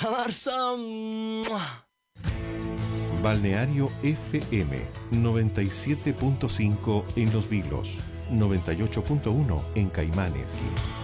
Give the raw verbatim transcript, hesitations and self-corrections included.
Camarsa. ¡Mua! Balneario F M noventa y siete punto cinco en Los Vilos, noventa y ocho punto uno en Caimanes.